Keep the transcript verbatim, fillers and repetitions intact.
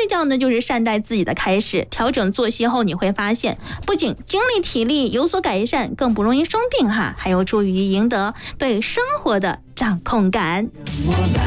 觉呢就是善待自己的开始，调整作息后你会发现，不仅精力体力有所改善，更不容易生病哈，还有助于赢得对生活的掌控感。